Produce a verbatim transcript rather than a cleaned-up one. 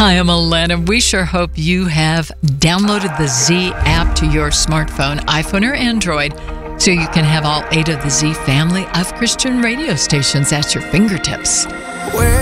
Hi, I'm Alana. We sure hope you have downloaded the Z app to your smartphone, iPhone or Android, so you can have all eight of the Z family of Christian radio stations at your fingertips. Where